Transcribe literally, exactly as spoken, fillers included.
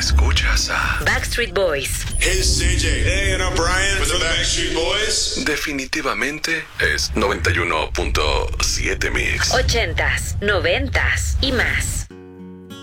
Escuchas a Backstreet Boys. Hey, C J. Hey, and I'm Brian with the Backstreet Boys. Definitivamente es noventa y uno punto siete Mix. Ochentas, noventas y más.